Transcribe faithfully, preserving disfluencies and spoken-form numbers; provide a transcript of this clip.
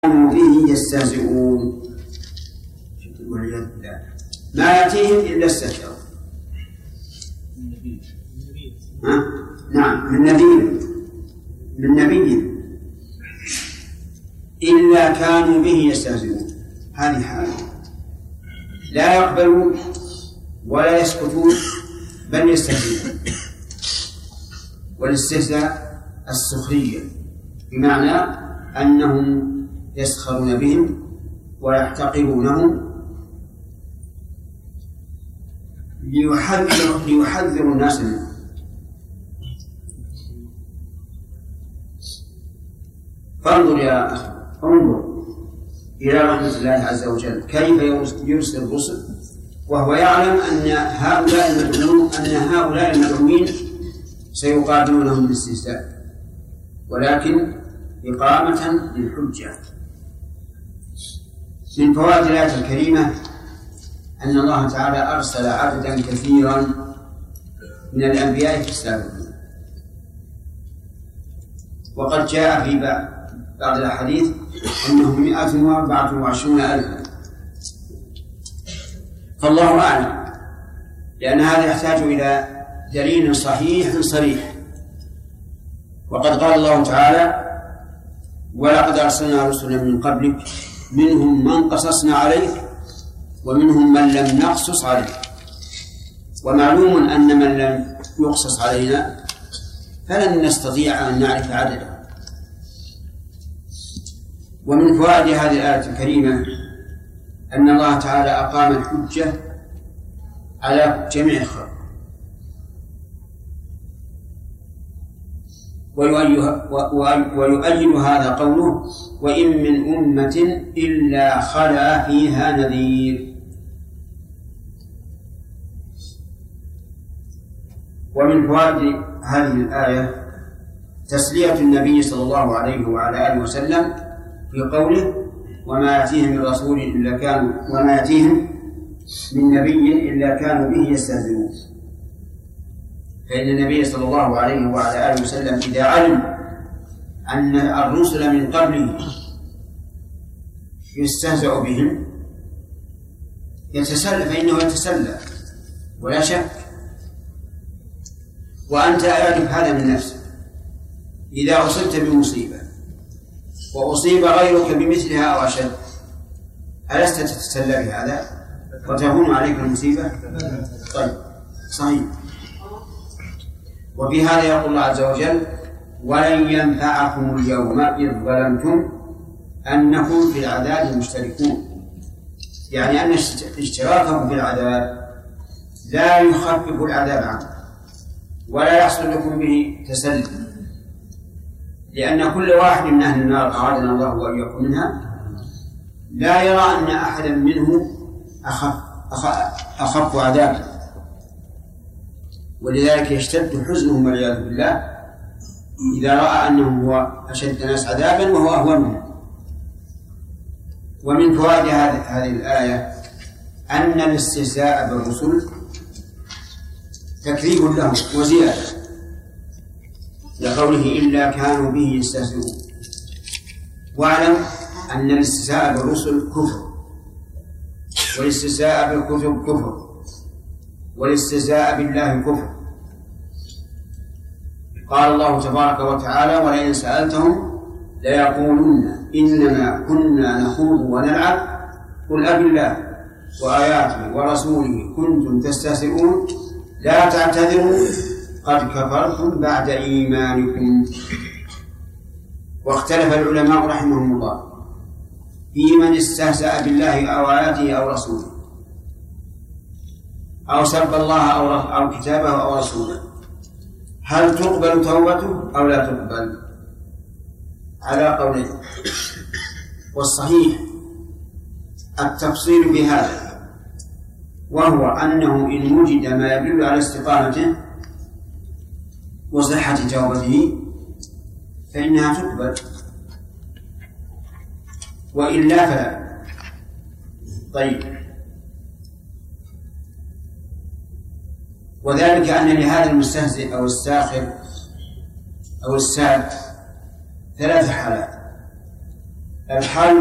كانوا به يستهزئون. ما يأتيهم إلا السحر. ها؟ نعم، من نبي من نبي إلا كانوا به يستهزئون. هذه حالة لا يقبلون ولا يسكتون بل يستهزئون. والاستهزاء السخرية بمعنى أنهم يسخرون بهم ويحتقرونهم ليحذروا ليحذروا الناس منه. فانظر يا أخي، انظر إلى رحمة الله عز وجل كيف يرسل الرسل وهو يعلم أن هؤلاء المدعوين أن هؤلاء المدعوين سيقابلونهم بالاستهزاء، ولكن إقامة للحجة. من فوائد الآية الكريمة أن الله تعالى أرسل عددا كثيرا من الأنبياء في السابقين، وقد جاء في بعض الأحاديث أنهم مئة وأربعة وعشرون ألفا، فالله أعلم، لأن هذا يحتاج إلى دليل صحيح صريح. وقد قال الله تعالى: ولقد أرسلنا رسلا من قبلك منهم من قصصنا عليك ومنهم من لم نقصص عليك. ومعلوم أن من لم يقصص علينا فلن نستطيع أن نعرف عدده. ومن فوائد هذه الآية الكريمة أن الله تعالى أقام الحجة على جميع الخلق، ويؤيد هذا قوله: وإن من أمة إلا خلا فيها نذير. ومن فوائد هذه الآية تسلية النبي صلى الله عليه وعلى آله وسلم في قوله: وما يأتيهم من رسول إلا كانوا وما يأتيهم من نبي إلا كانوا به يستهزئون. فإن النبي صلى الله عليه وعلى آله وسلم إذا علم أن الرسل من قبله يستهزأ بهم يتسلى، فإنه يتسلى ولا شك. وأنت أعرف هذا من نفسك، إذا أصبت بمصيبة وأصيب غيرك بمثلها أو أشد، ألست تتسلى بهذا وتهون عليك المصيبة؟ طيب، صحيح. وفي هذا يقول الله عز وجل: ولن ينفعكم اليوم إذ ظلمتم أنكم في العذاب مشتركون. يعني أن اشتراككم في العذاب لا يخفف العذاب عنكم ولا يحصل لكم به تسلي، لأن كل واحد من أهل النار أعاذنا الله وإياكم منها لا يرى أن أحدا منه أخف, أخف عذابا، ولذلك يشتد حزنهم والعياذ بالله إذا رأى أنه هو أشد الناس عذابا وهو أهونهم. ومن فوائد هذه الآية أن الاستهزاء بالرسل تكذيب لهم وزيادة، لقوله: إلا كانوا به يستهزئون. واعلم أن الاستهزاء بالرسل كفر، والاستهزاء بالكتب كفر، والاستهزاء بالله كفر. قال الله تبارك وتعالى: ولئن سألتهم ليقولن إنما كنا نخوض ونلعب قل أبالله وآياته ورسوله كنتم تستهزئون لا تعتذروا قد كفرتم بعد إيمانكم. واختلف العلماء رحمهم الله في من استهزأ بالله أو آياته أو رسوله أو سب الله أو, أو كتابه أو رسوله، هل تقبل توبته أو لا تقبل؟ على قولين، والصحيح التفصيل بهذا، وهو أنه إن وجد ما يدل على استقامته وصحة توبته فإنها تقبل، وإلا فلا. طيب، وذلك أن لهذا المستهزئ أو الساخر أو الساب ثلاث حالات: الحل